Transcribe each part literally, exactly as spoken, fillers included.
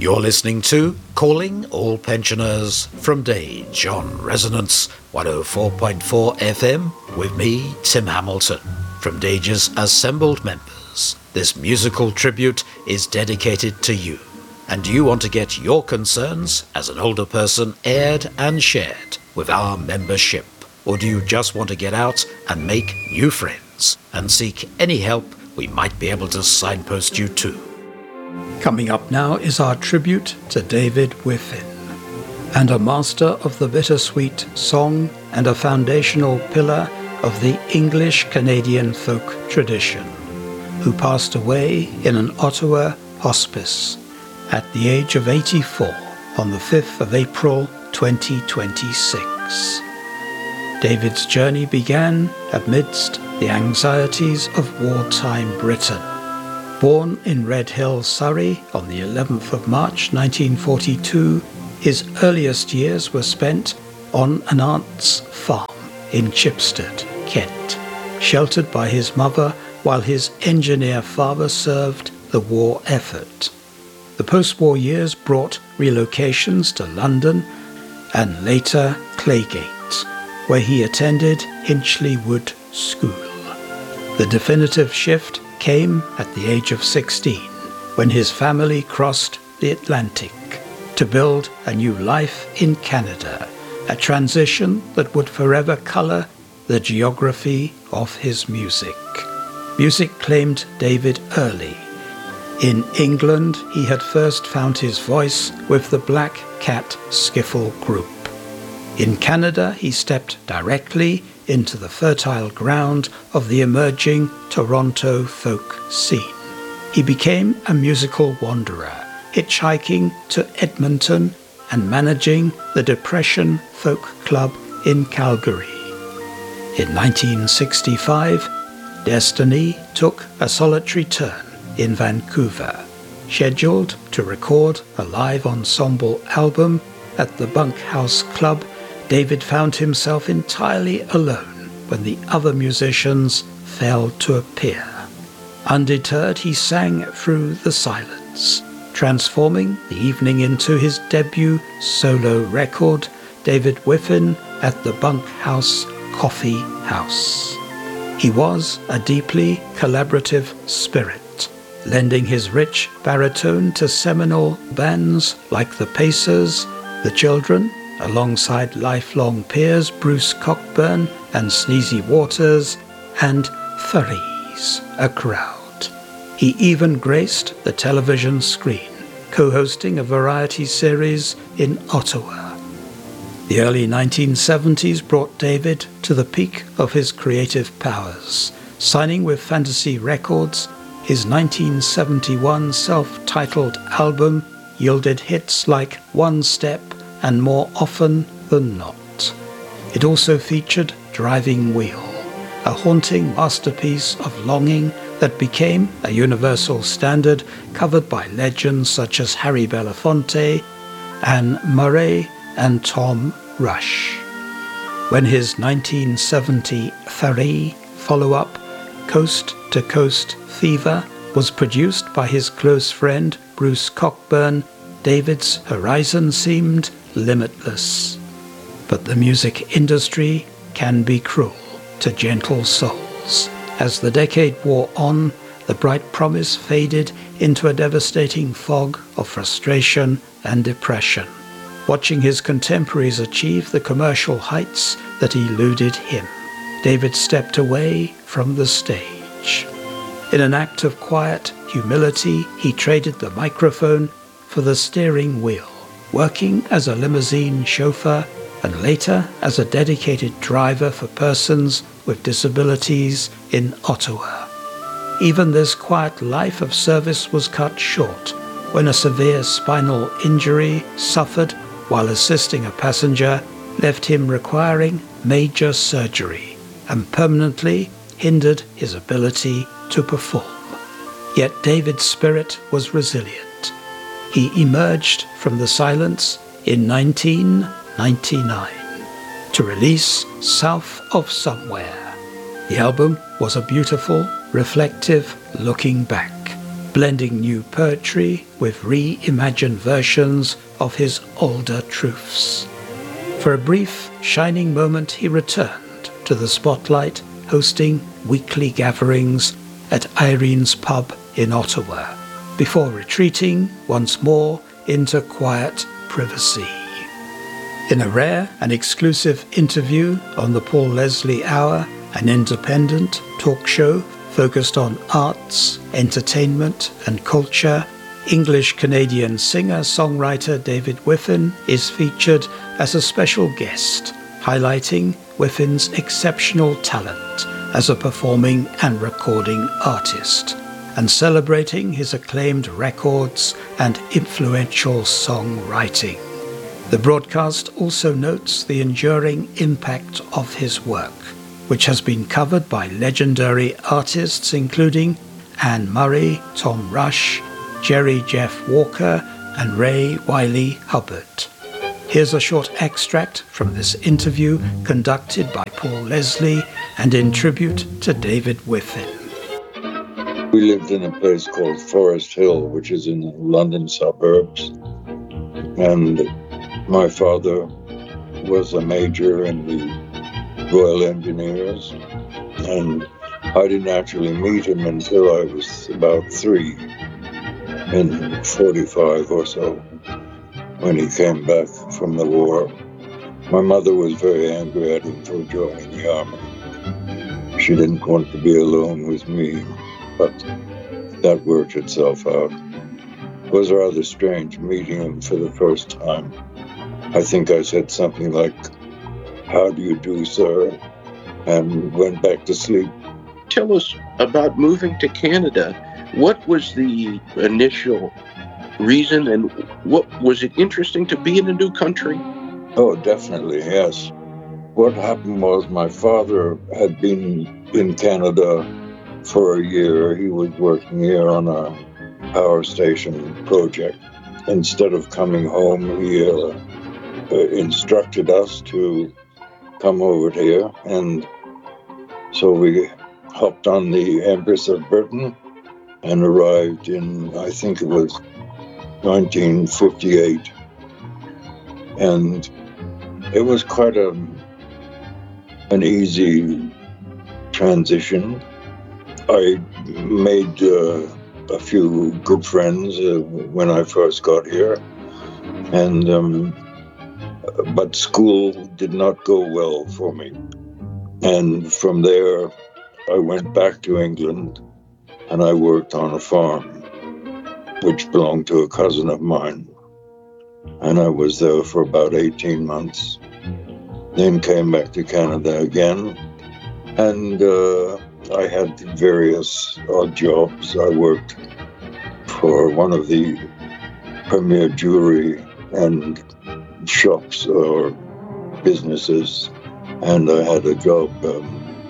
You're listening to Calling All Pensioners from Dage on Resonance one oh four point four F M with me, Tim Hamilton. From Dage's assembled members, this musical tribute is dedicated to you. And do you want to get your concerns as an older person aired and shared with our membership? Or do you just want to get out and make new friends and seek any help we might be able to signpost you to? Coming up now is our tribute to David Whiffin, and a master of the bittersweet song and a foundational pillar of the English-Canadian folk tradition, who passed away in an Ottawa hospice at the age of eighty-four on the fifth of April twenty twenty-six. David's journey began amidst the anxieties of wartime Britain. Born in Red Hill, Surrey on the eleventh of March nineteen forty-two, his earliest years were spent on an aunt's farm in Chipstead, Kent, sheltered by his mother while his engineer father served the war effort. The post-war years brought relocations to London and later Claygate, where he attended Hinchley Wood School. The definitive shift came at the age of sixteen, when his family crossed the Atlantic to build a new life in Canada, a transition that would forever colour the geography of his music. Music claimed David early. In England, he had first found his voice with the Black Cat Skiffle Group. In Canada, he stepped directly into the fertile ground of the emerging Toronto folk scene. He became a musical wanderer, hitchhiking to Edmonton and managing the Depression Folk Club in Calgary. In nineteen sixty-five, Destiny took a solitary turn in Vancouver. Scheduled to record a live ensemble album at the Bunkhouse Club, David found himself entirely alone when the other musicians failed to appear. Undeterred, he sang through the silence, transforming the evening into his debut solo record, David Whiffin at the Bunkhouse Coffee House. He was a deeply collaborative spirit, lending his rich baritone to seminal bands like the Pacers, the Children, alongside lifelong peers Bruce Cockburn and Sneezy Waters, and Furries, a crowd. He even graced the television screen, co-hosting a variety series in Ottawa. The early nineteen seventies brought David to the peak of his creative powers. Signing with Fantasy Records, his nineteen seventy-one self-titled album yielded hits like One Step and More Often Than Not. It also featured Driving Wheel, a haunting masterpiece of longing that became a universal standard covered by legends such as Harry Belafonte, Anne Murray, and Tom Rush. When his nineteen seventy-three follow-up, Coast to Coast Fever, was produced by his close friend Bruce Cockburn, David's horizon seemed limitless. But the music industry can be cruel to gentle souls. As the decade wore on, the bright promise faded into a devastating fog of frustration and depression. Watching his contemporaries achieve the commercial heights that eluded him, David stepped away from the stage. In an act of quiet humility, he traded the microphone for the steering wheel, working as a limousine chauffeur and later as a dedicated driver for persons with disabilities in Ottawa. Even this quiet life of service was cut short when a severe spinal injury suffered while assisting a passenger left him requiring major surgery and permanently hindered his ability to perform. Yet David's spirit was resilient. He emerged from the silence in nineteen ninety-nine to release South of Somewhere. The album was a beautiful, reflective looking back blending new poetry with reimagined versions of his older truths. For a brief, shining moment, he returned to the spotlight, hosting weekly gatherings at Irene's Pub in Ottawa, before retreating once more into quiet privacy. In a rare and exclusive interview on the Paul Leslie Hour, an independent talk show focused on arts, entertainment and culture, English-Canadian singer-songwriter David Whiffen is featured as a special guest, highlighting Whiffen's exceptional talent as a performing and recording artist, and celebrating his acclaimed records and influential songwriting. The broadcast also notes the enduring impact of his work, which has been covered by legendary artists including Anne Murray, Tom Rush, Jerry Jeff Walker, and Ray Wylie Hubbard. Here's a short extract from this interview conducted by Paul Leslie and in tribute to David Whiffen. We lived in a place called Forest Hill, which is in the London suburbs, and my father was a major in the Royal Engineers, and I didn't actually meet him until I was about three, in forty-five or so, when he came back from the war. My mother was very angry at him for joining the army. She didn't want to be alone with me, but that worked itself out. It was rather strange meeting him for the first time. I think I said something like, "How do you do, sir?" and went back to sleep. Tell us about moving to Canada. What was the initial reason, and what was it interesting to be in a new country? Oh, definitely, yes. What happened was my father had been in Canada for a year. He was working here on a power station project. Instead of coming home, he uh, uh, instructed us to come over here, and so we hopped on the Empress of Britain and arrived in, I think it was nineteen fifty-eight. And it was quite a, an easy transition. I made uh, a few good friends uh, when I first got here, and um, but school did not go well for me. And from there, I went back to England, and I worked on a farm, which belonged to a cousin of mine. And I was there for about eighteen months, then came back to Canada again, and uh, I had various odd jobs. I worked for one of the premier jewelry and shops or businesses, and I had a job um,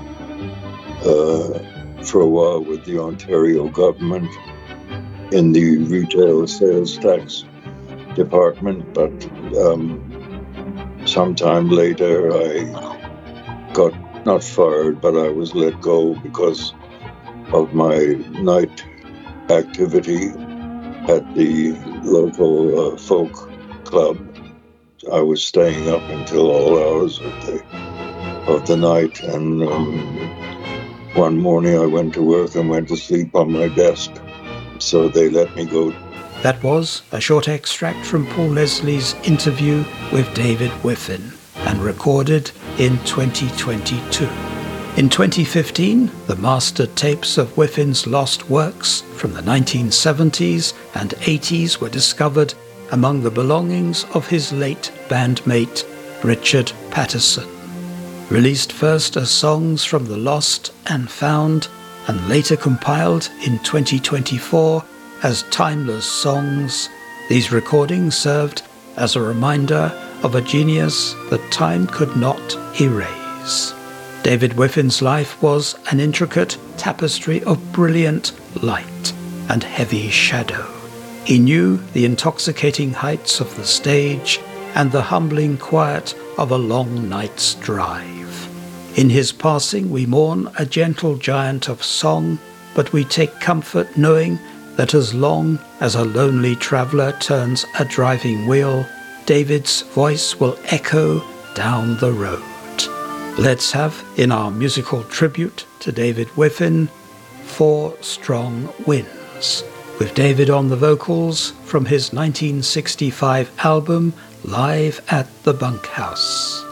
uh, for a while with the Ontario government in the retail sales tax department, but um, sometime later I got not fired, but I was let go because of my night activity at the local uh, folk club. I was staying up until all hours of the of the night, and um, one morning I went to work and went to sleep on my desk, so they let me go. That was a short extract from Paul Leslie's interview with David Whiffen, and recorded in twenty twenty-two. In twenty fifteen, the master tapes of Whiffen's lost works from the nineteen seventies and eighties were discovered among the belongings of his late bandmate, Richard Patterson. Released first as songs from the Lost and Found, and later compiled in twenty twenty-four as Timeless Songs, these recordings served as a reminder of a genius that time could not erase. David Whiffen's life was an intricate tapestry of brilliant light and heavy shadow. He knew the intoxicating heights of the stage and the humbling quiet of a long night's drive. In his passing we mourn a gentle giant of song, but we take comfort knowing that as long as a lonely traveller turns a driving wheel, David's voice will echo down the road. Let's have, in our musical tribute to David Whiffen, Four Strong Winds, with David on the vocals from his nineteen sixty-five album Live at the Bunkhouse.